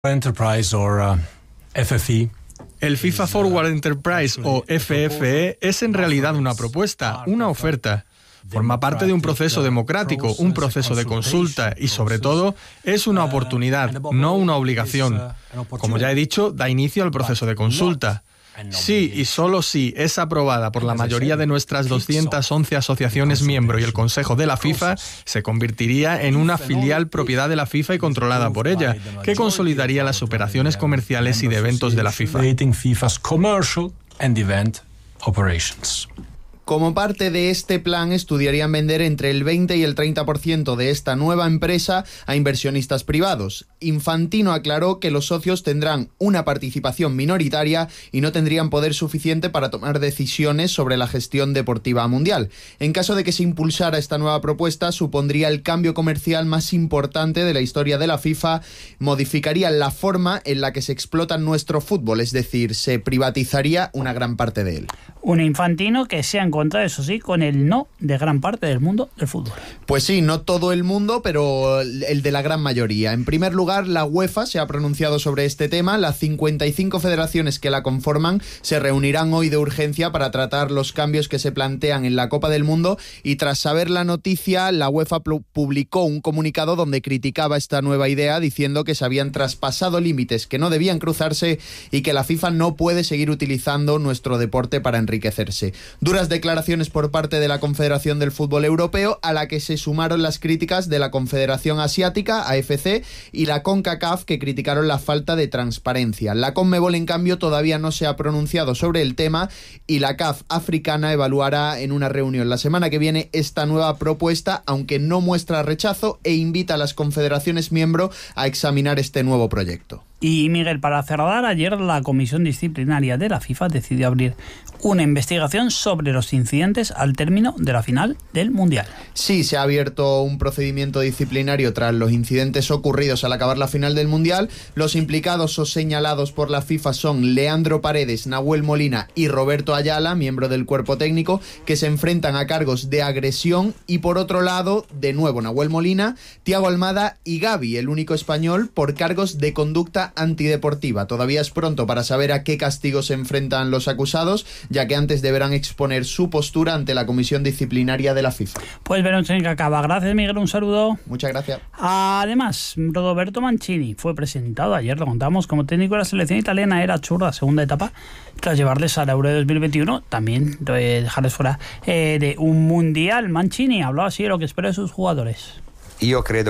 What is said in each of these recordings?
Enterprise or FFE. El FIFA Forward Enterprise o FFE es en realidad una propuesta, una oferta. Forma parte de un proceso democrático, un proceso de consulta y, sobre todo, es una oportunidad, no una obligación. Como ya he dicho, da inicio al proceso de consulta. Sí, y solo si es aprobada por la mayoría de nuestras 211 asociaciones miembro y el Consejo de la FIFA, se convertiría en una filial propiedad de la FIFA y controlada por ella, que consolidaría las operaciones comerciales y de eventos de la FIFA. Como parte de este plan, estudiarían vender entre el 20 y el 30% de esta nueva empresa a inversionistas privados. Infantino aclaró que los socios tendrán una participación minoritaria y no tendrían poder suficiente para tomar decisiones sobre la gestión deportiva mundial. En caso de que se impulsara esta nueva propuesta, supondría el cambio comercial más importante de la historia de la FIFA, modificaría la forma en la que se explota nuestro fútbol, es decir, se privatizaría una gran parte de él. Un Infantino que se ha encontrado, eso sí, con el no de gran parte del mundo del fútbol. Pues sí, no todo el mundo, pero el de la gran mayoría. En primer lugar, la UEFA se ha pronunciado sobre este tema. Las 55 federaciones que la conforman se reunirán hoy de urgencia para tratar los cambios que se plantean en la Copa del Mundo, y tras saber la noticia, la UEFA publicó un comunicado donde criticaba esta nueva idea, diciendo que se habían traspasado límites que no debían cruzarse y que la FIFA no puede seguir utilizando nuestro deporte para enriquecerse. Duras declaraciones por parte de la Confederación del Fútbol Europeo, a la que se sumaron las críticas de la Confederación Asiática, AFC, y la CONCACAF, que criticaron la falta de transparencia. La CONMEBOL, en cambio, todavía no se ha pronunciado sobre el tema, y la CAF africana evaluará en una reunión la semana que viene esta nueva propuesta, aunque no muestra rechazo, e invita a las confederaciones miembro a examinar este nuevo proyecto. Y Miguel, para cerrar, ayer la Comisión Disciplinaria de la FIFA decidió abrir una investigación sobre los incidentes al término de la final del Mundial. Sí, se ha abierto un procedimiento disciplinario tras los incidentes ocurridos al acabar la final del Mundial. Los implicados o señalados por la FIFA son Leandro Paredes, Nahuel Molina y Roberto Ayala, miembro del cuerpo técnico, que se enfrentan a cargos de agresión, y por otro lado, de nuevo Nahuel Molina, Thiago Almada y Gavi, el único español, por cargos de conducta antideportiva. Todavía es pronto para saber a qué castigo se enfrentan los acusados, ya que antes deberán exponer su postura ante la Comisión Disciplinaria de la FIFA. Pues veremos en qué acaba. Gracias, Miguel, un saludo. Muchas gracias. Además, Roberto Mancini fue presentado ayer, lo contamos, como técnico de la selección italiana. Era churra, segunda etapa, tras llevarles al Euro de 2021, también dejarles fuera de un mundial. Mancini hablaba así de lo que espera de sus jugadores. Creo que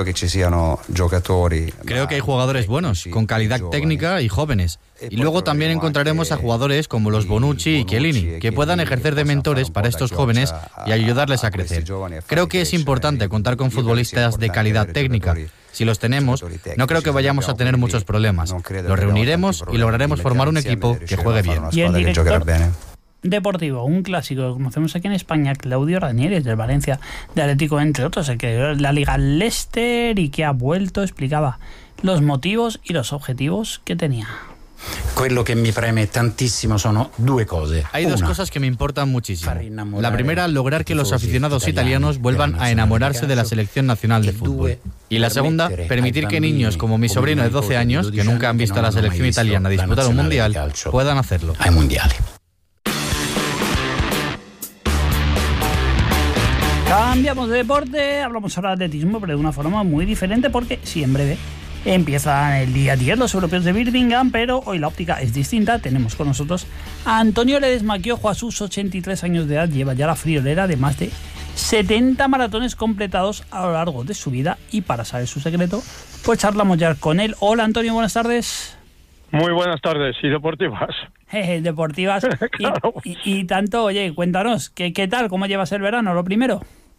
hay jugadores buenos, con calidad técnica y jóvenes. Y luego también encontraremos a jugadores como los Bonucci y Chiellini, que puedan ejercer de mentores para estos jóvenes y ayudarles a crecer. Creo que es importante contar con futbolistas de calidad técnica. Si los tenemos, no creo que vayamos a tener muchos problemas. Los reuniremos y lograremos formar un equipo que juegue bien. Y el director deportivo, un clásico que conocemos aquí en España, Claudio Ranieri, del Valencia, de Atlético, entre otros, el que la Liga Leicester y que ha vuelto, explicaba los motivos y los objetivos que tenía. Quello che mi preme tantissimo sono due cose. Hay dos cosas que me importan muchísimo. La primera, lograr que los aficionados italianos vuelvan a enamorarse de la selección nacional de fútbol. Y la segunda, permitir que niños como mi sobrino de 12 años, que nunca han visto a la selección italiana disputar un mundial, puedan hacerlo. Ai mondiali. Cambiamos de deporte, hablamos ahora de atletismo, pero de una forma muy diferente, porque sí, en breve empiezan el día 10 los europeos de Birmingham, pero hoy la óptica es distinta. Tenemos con nosotros a Antonio Ledesma, que a sus 83 años de edad lleva ya la friolera de más de 70 maratones completados a lo largo de su vida, y para saber su secreto, pues charlamos ya con él. Hola Antonio, buenas tardes. Muy buenas tardes, y deportivas. Deportivas. Claro. Y tanto, oye, cuéntanos, ¿qué tal? ¿Cómo llevas el verano, lo primero?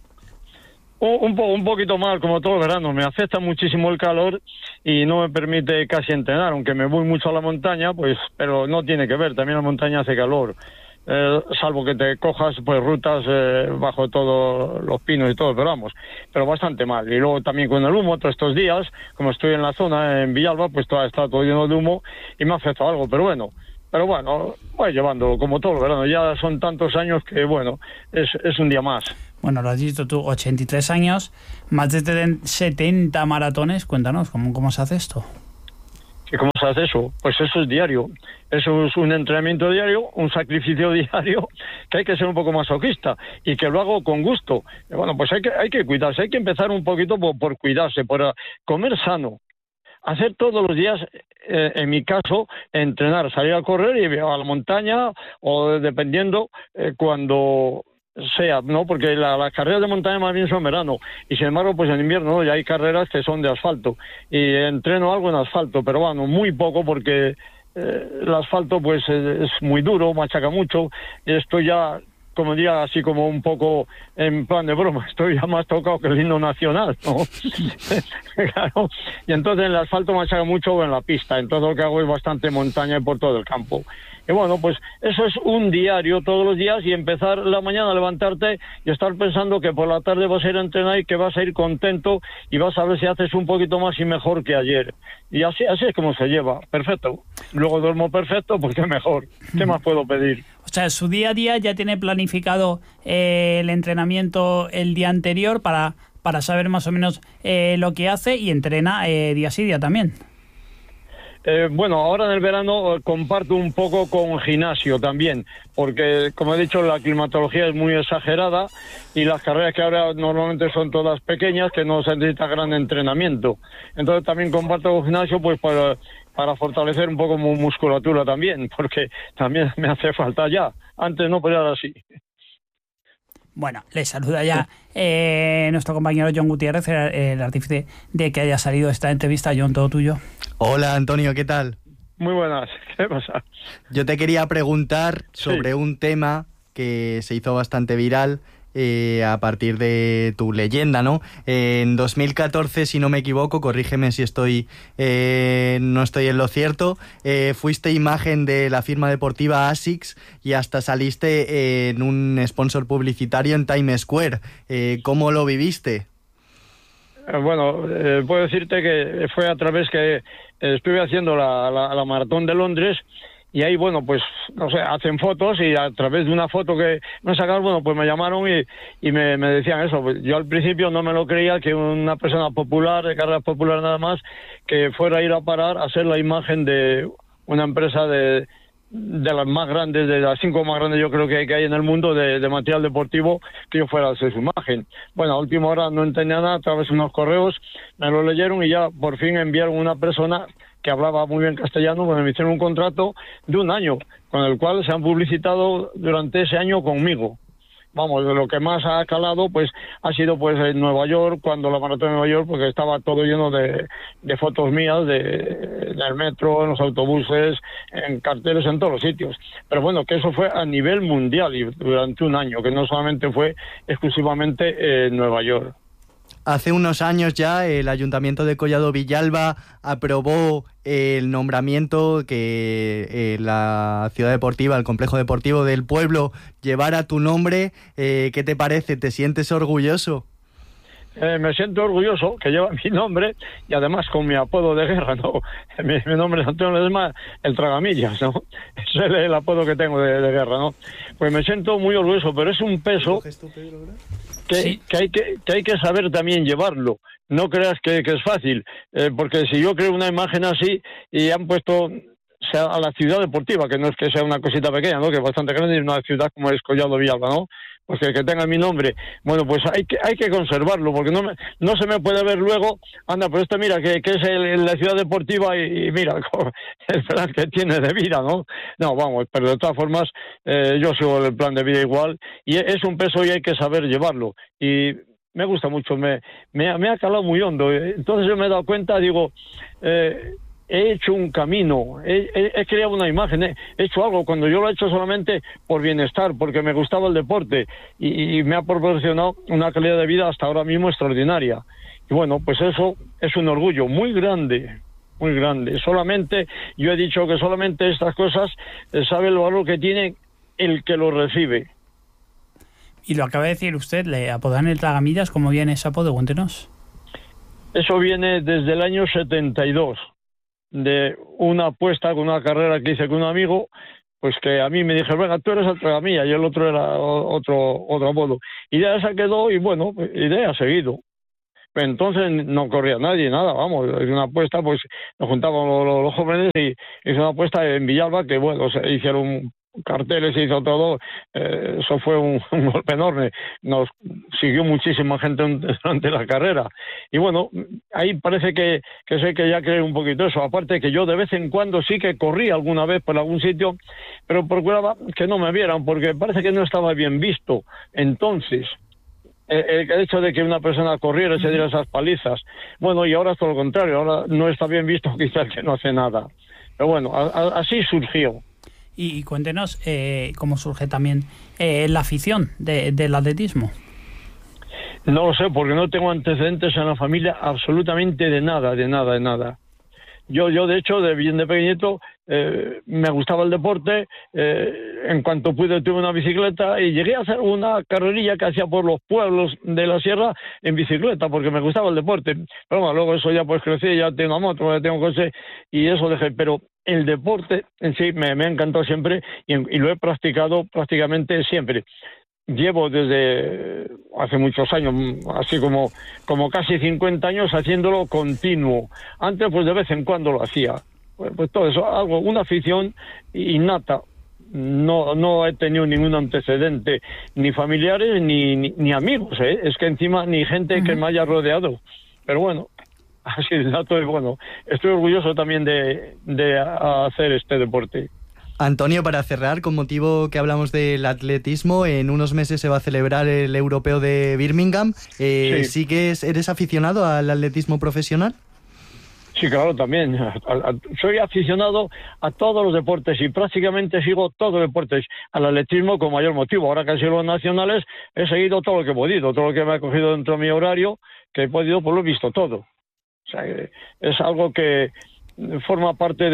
Un poquito mal, como todo el verano. Me afecta muchísimo el calor y no me permite casi entrenar, aunque me voy mucho a la montaña, pues, pero no tiene que ver, también la montaña hace calor. Salvo que te cojas pues rutas bajo todos los pinos y todo, pero bastante mal. Y luego también con el humo, todos estos días, como estoy en la zona, en Villalba, pues está todo lleno de humo y me ha afectado algo, pero bueno, voy llevando como todo el verano. Ya son tantos años que bueno, es un día más. Bueno, lo has dicho tú, 83 años, más de 70 maratones. Cuéntanos, ¿cómo se hace esto? ¿Y cómo se hace eso? Pues eso es diario. Eso es un entrenamiento diario, un sacrificio diario, que hay que ser un poco masoquista y que lo hago con gusto. Bueno, pues hay que cuidarse, hay que empezar un poquito por cuidarse, por comer sano. Hacer todos los días, en mi caso, entrenar, salir a correr y a la montaña o dependiendo cuando sea, ¿no? Porque las carreras de montaña más bien son verano y sin embargo pues en invierno, ¿no? Ya hay carreras que son de asfalto y entreno algo en asfalto, pero bueno, muy poco porque el asfalto pues es muy duro, machaca mucho y estoy ya, como diría, así como un poco en plan de broma, estoy ya más tocado que el himno nacional, ¿no? Claro. Y entonces el asfalto machaca mucho en la pista, entonces lo que hago es bastante montaña por todo el campo. Y bueno, pues eso es un diario todos los días y empezar la mañana a levantarte y estar pensando que por la tarde vas a ir a entrenar y que vas a ir contento y vas a ver si haces un poquito más y mejor que ayer. Y así es como se lleva. Perfecto. Luego duermo perfecto, pues qué mejor. ¿Qué más puedo pedir? O sea, su día a día ya tiene planificado el entrenamiento el día anterior para saber más o menos lo que hace y entrena día sí día también. Bueno, ahora en el verano comparto un poco con gimnasio también, porque como he dicho la climatología es muy exagerada y las carreras que ahora normalmente son todas pequeñas que no se necesita gran entrenamiento. Entonces también comparto con gimnasio pues para fortalecer un poco mi musculatura también, porque también me hace falta ya. Antes no, pero ahora sí. Bueno, le saluda ya nuestro compañero John Gutiérrez, el artífice de que haya salido esta entrevista. John, todo tuyo. Hola Antonio, ¿qué tal? Muy buenas, ¿qué pasa? Yo te quería preguntar sobre un tema que se hizo bastante viral a partir de tu leyenda, ¿no? En 2014, si no me equivoco, corrígeme si no estoy en lo cierto, fuiste imagen de la firma deportiva ASICS y hasta saliste en un sponsor publicitario en Times Square. ¿Cómo lo viviste? Bueno, puedo decirte que fue a través que estuve haciendo la maratón de Londres y ahí, bueno, pues, no sé, hacen fotos y a través de una foto que me sacaron, bueno, pues me llamaron y me decían eso. Pues yo al principio no me lo creía que una persona popular, de carrera popular nada más, que fuera a ir a parar a ser la imagen de una empresa de las más grandes, de las 5 más grandes yo creo que hay en el mundo de material deportivo, que yo fuera a hacer su imagen. Bueno, a última hora no entendía nada, a través de unos correos me lo leyeron y ya por fin enviaron una persona que hablaba muy bien castellano, pues me hicieron un contrato de 1 año, con el cual se han publicitado durante ese año conmigo. Vamos, lo que más ha calado pues ha sido pues en Nueva York, cuando la maratón de Nueva York, porque estaba todo lleno de fotos mías del metro, en los autobuses, en carteles, en todos los sitios. Pero bueno, que eso fue a nivel mundial y durante 1 año, que no solamente fue exclusivamente en Nueva York. Hace unos años ya el Ayuntamiento de Collado Villalba aprobó el nombramiento que la ciudad deportiva, el complejo deportivo del pueblo, llevara tu nombre. ¿Qué te parece? ¿Te sientes orgulloso? Me siento orgulloso que lleva mi nombre y además con mi apodo de guerra, ¿no? Mi nombre es Antonio Ledesma, el Tragamillas, ¿no? Ese es el apodo que tengo de guerra, ¿no? Pues me siento muy orgulloso, pero es un peso que hay que saber también llevarlo. No creas que es fácil, porque si yo creo una imagen así y han puesto a la ciudad deportiva, que no es que sea una cosita pequeña, ¿no? Que es bastante grande y una ciudad como es Collado Villalba, ¿no? Pues que tenga mi nombre. Bueno, pues hay que conservarlo, porque no se me puede ver luego, anda, pero esto mira, que es la ciudad deportiva y mira, el plan que tiene de vida, ¿no? No, vamos, pero de todas formas, yo sigo el plan de vida igual, y es un peso y hay que saber llevarlo. Y me gusta mucho, me ha calado muy hondo. Entonces yo me he dado cuenta, digo, he hecho un camino, he creado una imagen, he hecho algo cuando yo lo he hecho solamente por bienestar, porque me gustaba el deporte y me ha proporcionado una calidad de vida hasta ahora mismo extraordinaria. Y bueno, pues eso es un orgullo muy grande, muy grande. Solamente, yo he dicho que solamente estas cosas sabe el valor que tiene el que lo recibe. Y lo acaba de decir usted, le apodan el Tragamillas. ¿Cómo viene ese apodo? Cuéntenos. Eso viene desde el año 72. De una apuesta con una carrera que hice con un amigo, pues que a mí me dijeron, venga, tú eres el Tragamilla, y el otro era otro apodo. Y ya se quedó y bueno, idea ha seguido. entonces no corría nadie, nada, vamos, es una apuesta, pues nos juntábamos los jóvenes y es una apuesta en Villalba que, bueno, se hicieron carteles, se hizo todo, eso fue un golpe enorme, nos siguió muchísima gente durante la carrera, y bueno, ahí parece que sé que ya creé un poquito eso, aparte que yo de vez en cuando sí que corría alguna vez por algún sitio, pero procuraba que no me vieran, porque parece que no estaba bien visto, entonces el hecho de que una persona corriera y se diera esas palizas, bueno, y ahora es todo lo contrario, ahora no está bien visto quizás que no hace nada, pero bueno, así surgió. Y cuéntenos cómo surge también la afición del atletismo. No lo sé, porque no tengo antecedentes en la familia absolutamente de nada. Yo de hecho, de bien de pequeñito, me gustaba el deporte, en cuanto pude tuve una bicicleta y llegué a hacer una carrerilla que hacía por los pueblos de la sierra en bicicleta, porque me gustaba el deporte. Pero bueno, luego eso ya pues crecí, ya tengo una moto, ya tengo coche y eso dejé, pero el deporte en sí me ha encantado siempre y lo he practicado prácticamente siempre. Llevo desde hace muchos años, así como casi 50 años haciéndolo continuo. Antes pues de vez en cuando lo hacía. Pues todo eso, algo, una afición innata. No he tenido ningún antecedente, ni familiares ni amigos, es que encima ni gente que me haya rodeado. Pero bueno, así de dato es bueno. Estoy orgulloso también de hacer este deporte. Antonio, para cerrar, con motivo que hablamos del atletismo, en unos meses se va a celebrar el Europeo de Birmingham. Sí. ¿Eres aficionado al atletismo profesional? Sí, claro, también. Soy aficionado a todos los deportes y prácticamente sigo todos los deportes. Al atletismo con mayor motivo. Ahora que han sido los nacionales, he seguido todo lo que he podido, todo lo que me ha cogido dentro de mi horario, que he podido, pues lo he visto todo. O sea, es algo que forma parte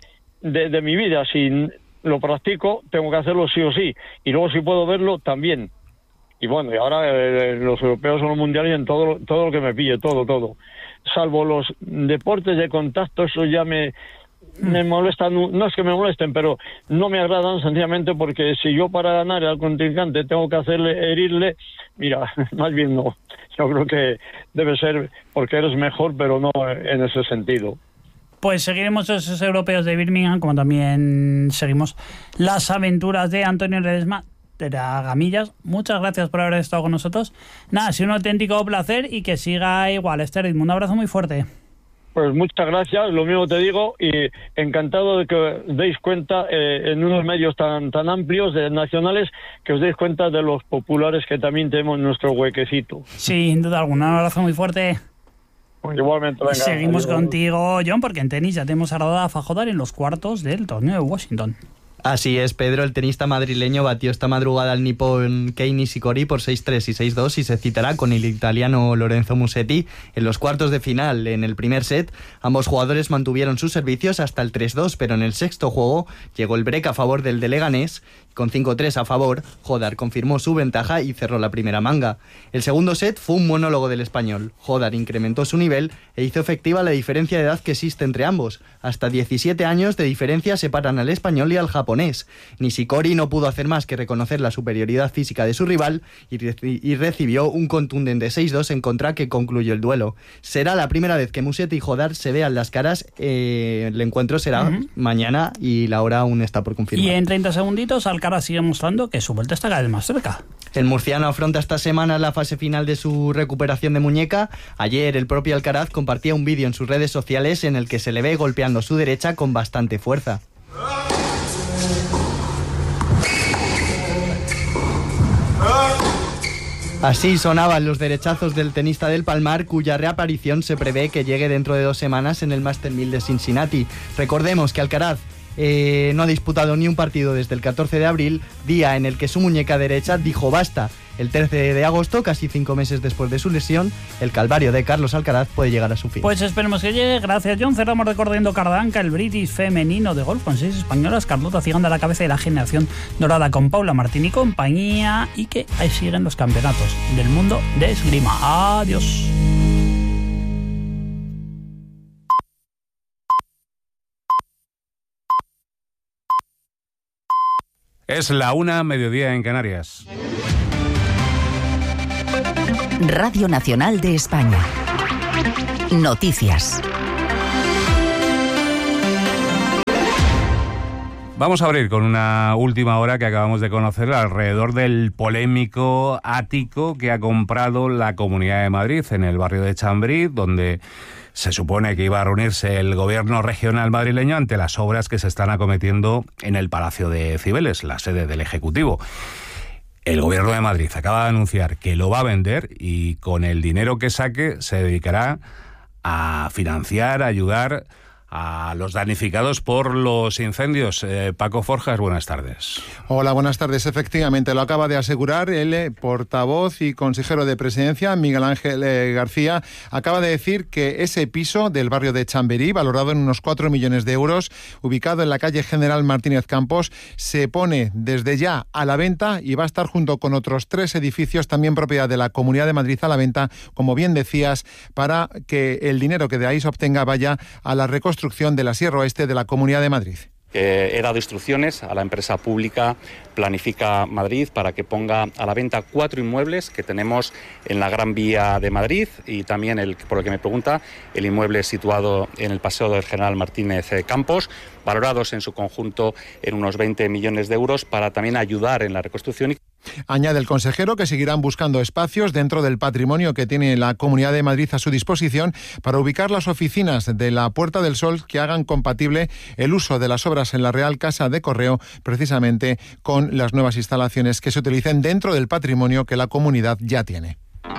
de mi vida. Si lo practico, tengo que hacerlo sí o sí. Y luego si puedo verlo, también. Y bueno, y ahora los europeos son los mundiales en todo lo que me pille, todo. Salvo los deportes de contacto, eso ya me molestan, no es que me molesten, pero no me agradan sencillamente porque si yo para ganar al contrincante tengo que herirle, mira, más bien no. Yo creo que debe ser porque eres mejor, pero no en ese sentido. Pues seguiremos esos europeos de Birmingham, como también seguimos las aventuras de Antonio Ledesma de la Gamillas. Muchas gracias por haber estado con nosotros. Nada, ha sido un auténtico placer y que siga igual este ritmo. Un abrazo muy fuerte. Pues muchas gracias, lo mismo te digo, y encantado de que os deis cuenta en unos medios tan amplios, nacionales, que os deis cuenta de los populares que también tenemos en nuestro huequecito. Sí, sin duda alguna. Un abrazo muy fuerte. Pues igualmente, venga. Seguimos contigo, John, porque en tenis ya te hemos agradado a Fajodar en los cuartos del torneo de Washington. Así es, Pedro, el tenista madrileño batió esta madrugada al nipón Kei Nishikori por 6-3 y 6-2 y se citará con el italiano Lorenzo Musetti en los cuartos de final. En el primer set, ambos jugadores mantuvieron sus servicios hasta el 3-2, pero en el sexto juego llegó el break a favor del de Leganés. Con 5-3 a favor, Jodar confirmó su ventaja y cerró la primera manga. El segundo set fue un monólogo del español. Jodar incrementó su nivel e hizo efectiva la diferencia de edad que existe entre ambos. Hasta 17 años de diferencia separan al español y al japonés. Nishikori no pudo hacer más que reconocer la superioridad física de su rival y recibió un contundente 6-2 en contra que concluyó el duelo. Será la primera vez que Musetti y Jodar se vean las caras. El encuentro será mañana y la hora aún está por confirmar. Y en 30 segunditos Alcaraz sigue mostrando que su vuelta está cada vez más cerca. El murciano afronta esta semana la fase final de su recuperación de muñeca. Ayer el propio Alcaraz compartía un vídeo en sus redes sociales en el que se le ve golpeando su derecha con bastante fuerza. Así sonaban los derechazos del tenista del Palmar, cuya reaparición se prevé que llegue dentro de 2 semanas en el Master 1000 de Cincinnati. Recordemos que Alcaraz no ha disputado ni un partido desde el 14 de abril, día en el que su muñeca derecha dijo basta. El 13 de agosto, casi 5 meses después de su lesión, el calvario de Carlos Alcaraz puede llegar a su fin. Pues esperemos que llegue. Gracias, John. Cerramos recordando Cardanca, el British femenino de golf con 6 españolas. Carlota Ciganda a la cabeza de la generación dorada con Paula Martín y compañía. Y que ahí siguen los campeonatos del mundo de esgrima. Adiós. Es la 1:00, mediodía en Canarias. Radio Nacional de España. Noticias. Vamos a abrir con una última hora que acabamos de conocer alrededor del polémico ático que ha comprado la Comunidad de Madrid en el barrio de Chamberí, donde se supone que iba a reunirse el gobierno regional madrileño ante las obras que se están acometiendo en el Palacio de Cibeles, la sede del Ejecutivo. El gobierno de Madrid acaba de anunciar que lo va a vender y con el dinero que saque se dedicará a financiar, a ayudar a los damnificados por los incendios. Paco Forjas, buenas tardes. Hola, buenas tardes. Efectivamente, lo acaba de asegurar el portavoz y consejero de Presidencia, Miguel Ángel García. Acaba de decir que ese piso del barrio de Chamberí, valorado en unos 4 millones de euros, ubicado en la calle General Martínez Campos, se pone desde ya a la venta y va a estar junto con otros 3 edificios, también propiedad de la Comunidad de Madrid, a la venta, como bien decías, para que el dinero que de ahí se obtenga vaya a la reconstrucción de la Sierra Oeste de la Comunidad de Madrid. He dado instrucciones a la empresa pública Planifica Madrid para que ponga a la venta 4 inmuebles que tenemos en la Gran Vía de Madrid y también, por lo que me pregunta, el inmueble situado en el Paseo del General Martínez Campos, valorados en su conjunto en unos 20 millones de euros para también ayudar en la reconstrucción. Añade el consejero que seguirán buscando espacios dentro del patrimonio que tiene la Comunidad de Madrid a su disposición para ubicar las oficinas de la Puerta del Sol que hagan compatible el uso de las obras en la Real Casa de Correo, precisamente con las nuevas instalaciones que se utilicen dentro del patrimonio que la comunidad ya tiene.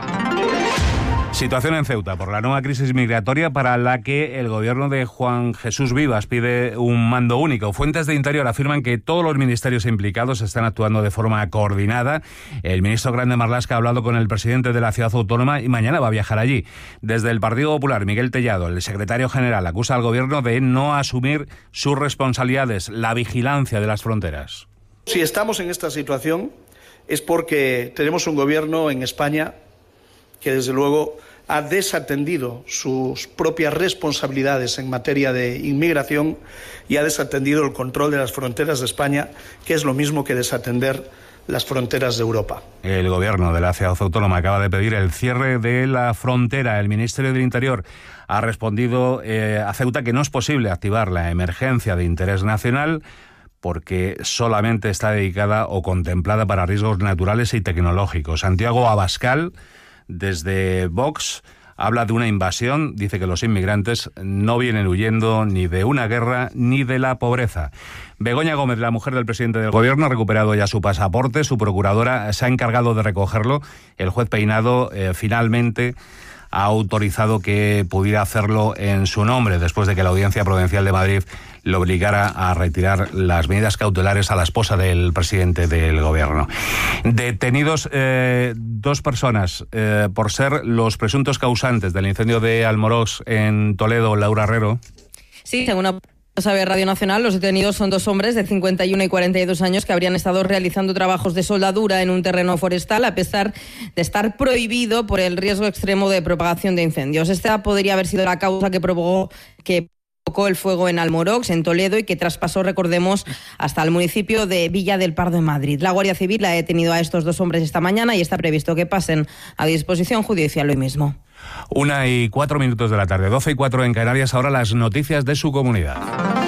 Situación en Ceuta por la nueva crisis migratoria para la que el gobierno de Juan Jesús Vivas pide un mando único. Fuentes de Interior afirman que todos los ministerios implicados están actuando de forma coordinada. El ministro Grande Marlaska ha hablado con el presidente de la ciudad autónoma y mañana va a viajar allí. Desde el Partido Popular, Miguel Tellado, el secretario general, acusa al gobierno de no asumir sus responsabilidades, la vigilancia de las fronteras. Si estamos en esta situación es porque tenemos un gobierno en España que desde luego ha desatendido sus propias responsabilidades en materia de inmigración y ha desatendido el control de las fronteras de España, que es lo mismo que desatender las fronteras de Europa. El gobierno de la ciudad autónoma acaba de pedir el cierre de la frontera. El Ministerio del Interior ha respondido a Ceuta que no es posible activar la emergencia de interés nacional porque solamente está dedicada o contemplada para riesgos naturales y tecnológicos. Santiago Abascal, desde Vox, habla de una invasión, dice que los inmigrantes no vienen huyendo ni de una guerra ni de la pobreza. Begoña Gómez, la mujer del presidente del gobierno, ha recuperado ya su pasaporte, su procuradora se ha encargado de recogerlo. El juez Peinado finalmente ha autorizado que pudiera hacerlo en su nombre, después de que la Audiencia Provincial de Madrid le obligara a retirar las medidas cautelares a la esposa del presidente del gobierno. Detenidos 2 personas por ser los presuntos causantes del incendio de Almorox en Toledo. Laura Herrero. Sí, según sabe Radio Nacional, los detenidos son 2 hombres de 51 y 42 años que habrían estado realizando trabajos de soldadura en un terreno forestal a pesar de estar prohibido por el riesgo extremo de propagación de incendios. Esta podría haber sido la causa que provocó el fuego en Almorox, en Toledo, y que traspasó, recordemos, hasta el municipio de Villa del Pardo, en Madrid. La Guardia Civil ha detenido a estos 2 hombres esta mañana y está previsto que pasen a disposición judicial hoy mismo. 1:04 de la tarde, 12:04 en Canarias. Ahora las noticias de su comunidad.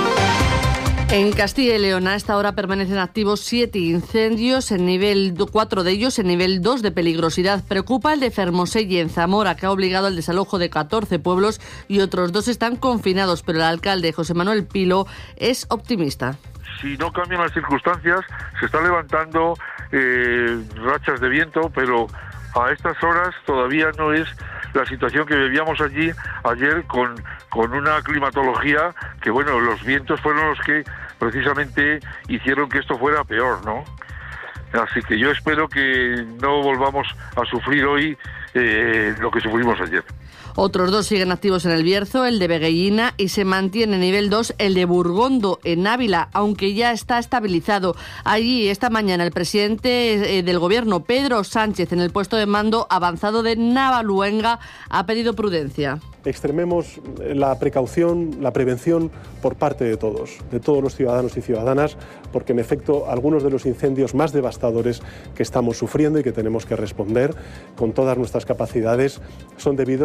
En Castilla y León a esta hora permanecen activos 7 incendios, 4 de ellos en nivel 2 de peligrosidad. Preocupa el de Fermoselle en Zamora, que ha obligado al desalojo de 14 pueblos y otros 2 están confinados, pero el alcalde José Manuel Pilo es optimista. Si no cambian las circunstancias, se están levantando rachas de viento, pero a estas horas todavía no es la situación que vivíamos allí ayer con una climatología que, bueno, los vientos fueron los que precisamente hicieron que esto fuera peor, ¿no? Así que yo espero que no volvamos a sufrir hoy lo que sufrimos ayer. Otros 2 siguen activos en el Bierzo, el de Beguellina, y se mantiene en nivel 2 el de Burgondo, en Ávila, aunque ya está estabilizado. Allí, esta mañana, el presidente del gobierno, Pedro Sánchez, en el puesto de mando avanzado de Navaluenga, ha pedido prudencia. Extrememos la precaución, la prevención por parte de todos los ciudadanos y ciudadanas, porque en efecto algunos de los incendios más devastadores que estamos sufriendo y que tenemos que responder con todas nuestras capacidades son debidos a imprudencia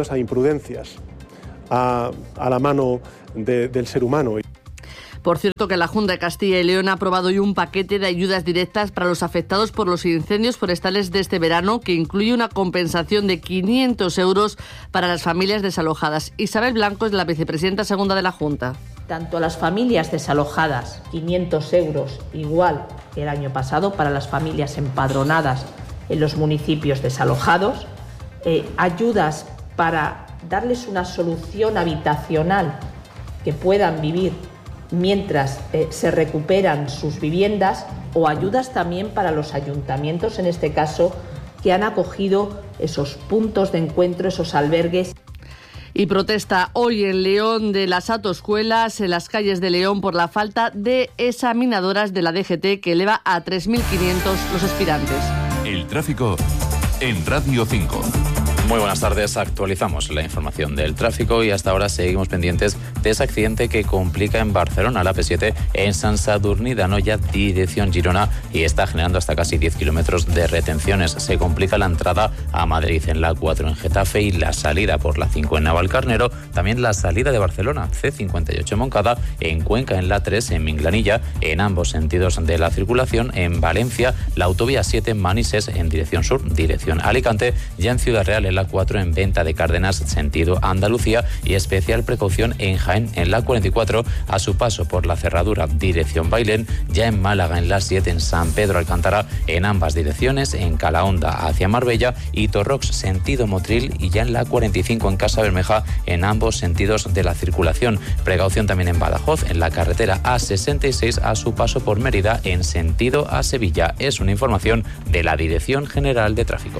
imprudencias a la mano del ser humano. Por cierto, que la Junta de Castilla y León ha aprobado hoy un paquete de ayudas directas para los afectados por los incendios forestales de este verano, que incluye una compensación de 500 euros para las familias desalojadas. Isabel Blanco es la vicepresidenta segunda de la Junta. Tanto a las familias desalojadas, 500 euros, igual que el año pasado, para las familias empadronadas en los municipios desalojados, ayudas para darles una solución habitacional que puedan vivir mientras se recuperan sus viviendas, o ayudas también para los ayuntamientos, en este caso, que han acogido esos puntos de encuentro, esos albergues. Y protesta hoy en León de las autoescuelas en las calles de León por la falta de examinadoras de la DGT, que eleva a 3.500 los aspirantes. El tráfico en Radio 5. Muy buenas tardes, actualizamos la información del tráfico y hasta ahora seguimos pendientes de ese accidente que complica en Barcelona, la P7 en Sant Sadurní d'Anoia, dirección Girona, y está generando hasta casi 10 kilómetros de retenciones. Se complica la entrada a Madrid en la 4 en Getafe y la salida por la 5 en Navalcarnero, también la salida de Barcelona, C58 en Moncada, en Cuenca en la 3 en Minglanilla, en ambos sentidos de la circulación, en Valencia, la autovía 7 en Manises en dirección sur, dirección Alicante, ya en Ciudad Real en la 4 en Venta de Cárdenas, sentido Andalucía, y especial precaución en Jaén en la 44 a su paso por la cerradura dirección Bailén, ya en Málaga en la 7 en San Pedro Alcántara en ambas direcciones, en Calahonda hacia Marbella y Torrox sentido Motril, y ya en la 45 en Casa Bermeja en ambos sentidos de la circulación. Precaución también en Badajoz en la carretera A66 a su paso por Mérida en sentido a Sevilla. Es una información de la Dirección General de Tráfico.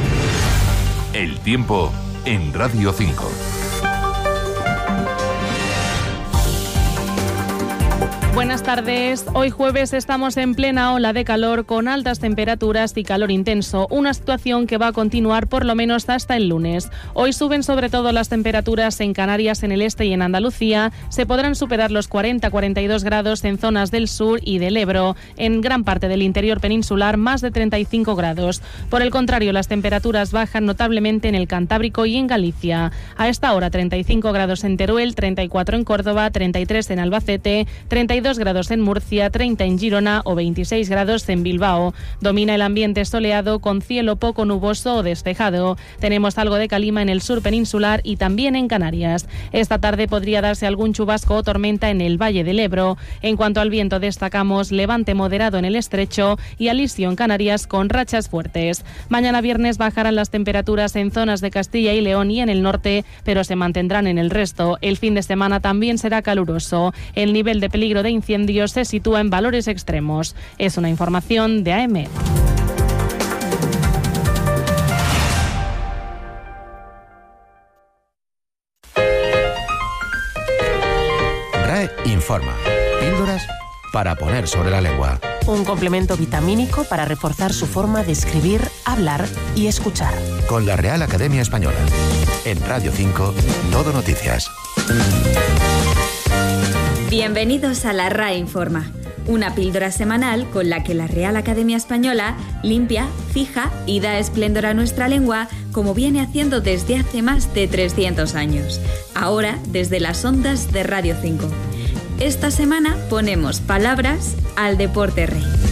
El tiempo en Radio 5. Buenas tardes. Hoy jueves estamos en plena ola de calor con altas temperaturas y calor intenso, una situación que va a continuar por lo menos hasta el lunes. Hoy suben sobre todo las temperaturas en Canarias, en el este y en Andalucía. Se podrán superar los 40-42 grados en zonas del sur y del Ebro. En gran parte del interior peninsular, más de 35 grados. Por el contrario, las temperaturas bajan notablemente en el Cantábrico y en Galicia. A esta hora, 35 grados en Teruel, 34 en Córdoba, 33 en Albacete, 32 grados en Murcia, 30 en Girona o 26 grados en Bilbao. Domina el ambiente soleado con cielo poco nuboso o despejado. Tenemos algo de calima en el sur peninsular y también en Canarias. Esta tarde podría darse algún chubasco o tormenta en el Valle del Ebro. En cuanto al viento, destacamos levante moderado en el estrecho y alisio en Canarias con rachas fuertes. Mañana viernes bajarán las temperaturas en zonas de Castilla y León y en el norte, pero se mantendrán en el resto. El fin de semana también será caluroso. El nivel de peligro de incendios se sitúa en valores extremos. Es una información de AEMET. RAE informa. Píldoras para poner sobre la lengua. Un complemento vitamínico para reforzar su forma de escribir, hablar y escuchar. Con la Real Academia Española. En Radio 5, Todo Noticias. Bienvenidos a la RAE Informa, una píldora semanal con la que la Real Academia Española limpia, fija y da esplendor a nuestra lengua, como viene haciendo desde hace más de 300 años. Ahora, desde las ondas de Radio 5. Esta semana ponemos palabras al deporte rey.